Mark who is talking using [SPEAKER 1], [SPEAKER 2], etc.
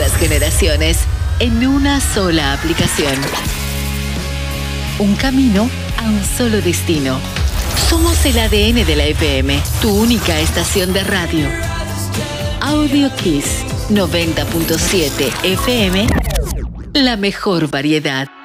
[SPEAKER 1] las generaciones en una sola aplicación. Un camino a un solo destino. Somos el ADN de la FM, tu única estación de radio. Audio Kiss 90.7 FM, la mejor variedad.